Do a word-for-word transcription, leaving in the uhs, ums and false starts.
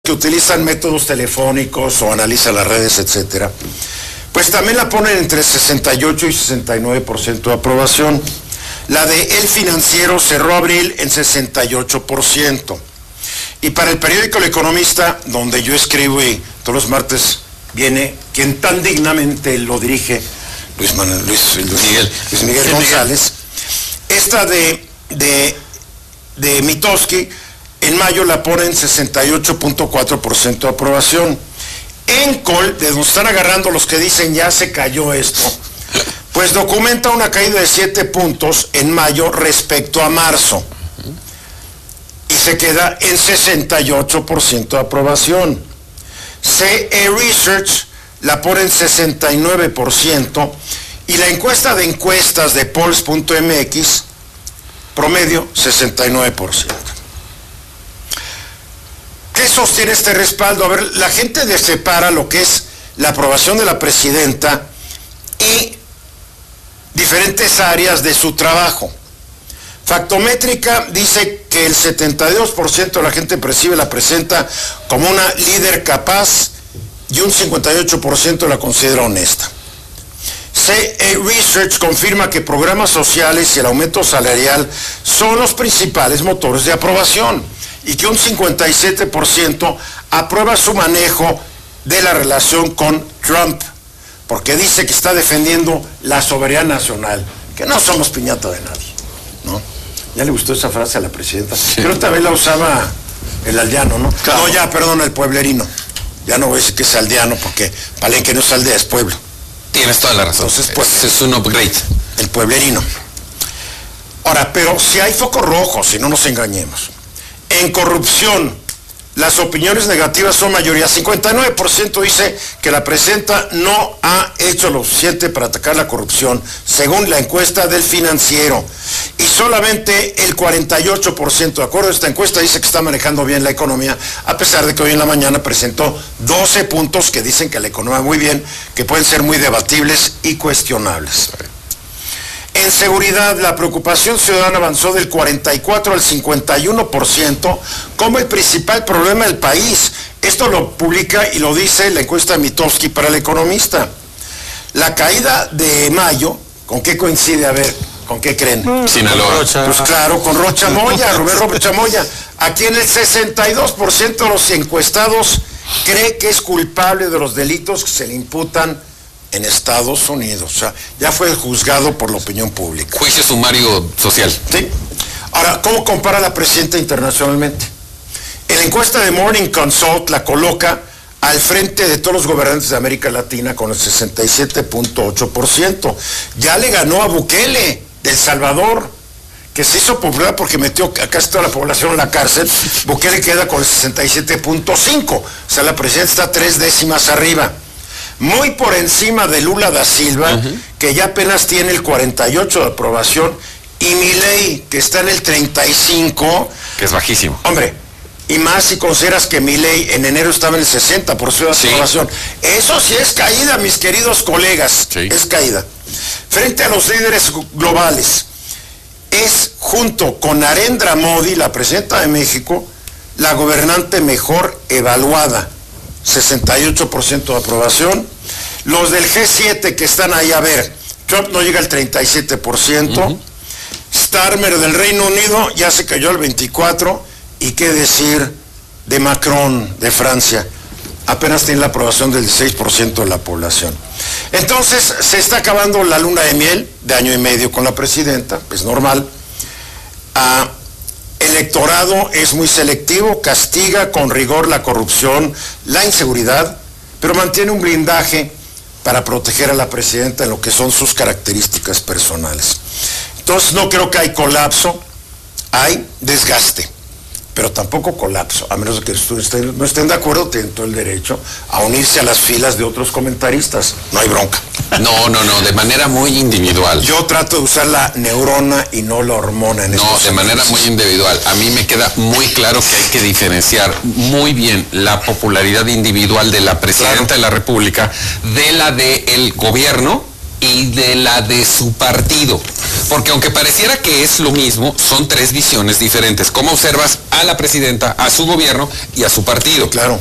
que utilizan métodos telefónicos o analizan las redes, etcétera, pues también la ponen entre sesenta y ocho y sesenta y nueve por ciento de aprobación. La de El Financiero cerró abril en sesenta y ocho por ciento. Y para el periódico El Economista, donde yo escribo y todos los martes viene quien tan dignamente lo dirige, Luis, Manuel, Luis, Luis Miguel, Luis Miguel sí, González, Miguel. Esta de, de, de Mitofsky, en mayo la pone en sesenta y ocho punto cuatro por ciento de aprobación. Encol, de donde están agarrando los que dicen ya se cayó esto, pues documenta una caída de siete puntos en mayo respecto a marzo. Y se queda en sesenta y ocho por ciento de aprobación. C E Research la pone en sesenta y nueve por ciento. Y la encuesta de encuestas de Polls punto M X, promedio sesenta y nueve por ciento. ¿Qué sostiene este respaldo? A ver, la gente separa lo que es la aprobación de la presidenta y diferentes áreas de su trabajo. Factométrica dice que el setenta y dos por ciento de la gente percibe la presidenta como una líder capaz y un cincuenta y ocho por ciento la considera honesta. C E Research confirma que programas sociales y el aumento salarial son los principales motores de aprobación y que un cincuenta y siete por ciento aprueba su manejo de la relación con Trump, porque dice que está defendiendo la soberanía nacional, que no somos piñata de nadie, ¿no? Ya le gustó esa frase a la presidenta. Sí. Pero también la usaba el aldeano, ¿no? Claro. No, ya, perdón, el pueblerino. Ya no voy a decir que es aldeano, porque Palenque no es aldea, es pueblo. Tienes toda la razón. Entonces, pues, es, es un upgrade. El pueblerino. Ahora, pero si hay focos rojos, si no nos engañemos. En corrupción, las opiniones negativas son mayoría. cincuenta y nueve por ciento dice que la presidenta no ha hecho lo suficiente para atacar la corrupción, según la encuesta del Financiero. Y solamente el cuarenta y ocho por ciento, de acuerdo a esta encuesta, dice que está manejando bien la economía, a pesar de que hoy en la mañana presentó doce puntos que dicen que la economía va muy bien, que pueden ser muy debatibles y cuestionables. En seguridad, la preocupación ciudadana avanzó del cuarenta y cuatro al cincuenta y uno por ciento como el principal problema del país. Esto lo publica y lo dice la encuesta de Mitofsky para El Economista. La caída de mayo, ¿con qué coincide? A ver, ¿con qué creen? Sinaloa. Pues claro, con Rocha Moya, Rubén Rocha Moya. Aquí en el sesenta y dos por ciento de los encuestados cree que es culpable de los delitos que se le imputan en Estados Unidos. O sea, ya fue juzgado por la opinión pública. Juicio sumario social. Sí. Ahora, ¿cómo compara la presidenta internacionalmente? En la encuesta de Morning Consult la coloca al frente de todos los gobernantes de América Latina con el sesenta y siete punto ocho por ciento. Ya le ganó a Bukele, de El Salvador, que se hizo popular porque metió a casi toda la población en la cárcel. Bukele queda con el sesenta y siete punto cinco. O sea, la presidenta está tres décimas arriba. Muy por encima de Lula da Silva, uh-huh. que ya apenas tiene el cuarenta y ocho de aprobación, y Milei, que está en el treinta y cinco. Que es bajísimo. Hombre, y más si consideras que Milei en enero estaba en el sesenta por ciento de sí. aprobación. Eso sí es caída, mis queridos colegas, sí. es caída. Frente a los líderes globales, es junto con Narendra Modi, la presidenta de México, la gobernante mejor evaluada. sesenta y ocho por ciento de aprobación. Los del G siete que están ahí, a ver, Trump no llega al treinta y siete por ciento. Uh-huh. Starmer del Reino Unido ya se cayó al veinticuatro por ciento. Y qué decir de Macron de Francia, apenas tiene la aprobación del dieciséis por ciento de la población. Entonces se está acabando la luna de miel de año y medio con la presidenta, es normal. Ah, El electorado es muy selectivo, castiga con rigor la corrupción, la inseguridad, pero mantiene un blindaje para proteger a la presidenta en lo que son sus características personales. Entonces no creo que hay colapso, hay desgaste, pero tampoco colapso, a menos que ustedes no estén de acuerdo, tienen todo el derecho a unirse a las filas de otros comentaristas, no hay bronca. No, no, no, de manera muy individual. Yo trato de usar la neurona y no la hormona en No, de manera muy individual. A mí me queda muy claro que hay que diferenciar muy bien la popularidad individual de la presidenta claro. de la República de la del gobierno y de la de su partido. Porque aunque pareciera que es lo mismo, son tres visiones diferentes. ¿Cómo observas a la presidenta, a su gobierno y a su partido? Claro.